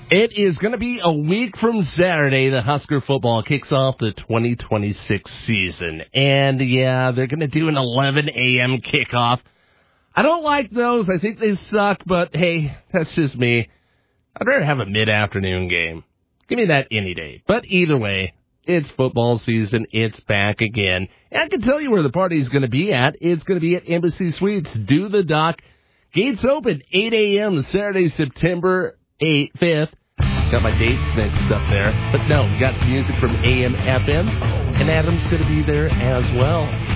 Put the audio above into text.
It is going to be a week from Saturday. The Husker football kicks off the 2026 season. And, yeah, they're going to do an 11 a.m. kickoff. I don't like those. I think they suck, but, hey, that's just me. I'd rather have a mid-afternoon game. Give me that any day. But either way, it's football season. It's back again. And I can tell you where the party's going to be at. It's going to be at Embassy Suites. Do the Dock. Gates open 8 a.m. Saturday, September 5th. Got my dates mixed up there. But no, we got music from AM, FM, and Adam's going to be there as well.